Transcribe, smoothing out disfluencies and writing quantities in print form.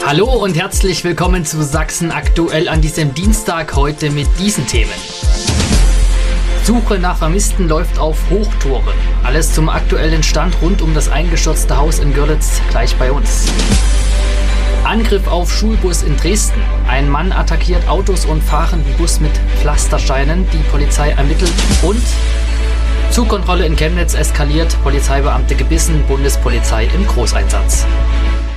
Hallo und herzlich willkommen zu Sachsen aktuell an diesem Dienstag, heute mit diesen Themen. Suche nach Vermissten läuft auf Hochtouren. Alles zum aktuellen Stand rund um das eingestürzte Haus in Görlitz gleich bei uns. Angriff auf Schulbus in Dresden. Ein Mann attackiert Autos und fahrenden Bus mit Pflastersteinen. Die Polizei ermittelt. Und Zugkontrolle in Chemnitz eskaliert. Polizeibeamte gebissen. Bundespolizei im Großeinsatz.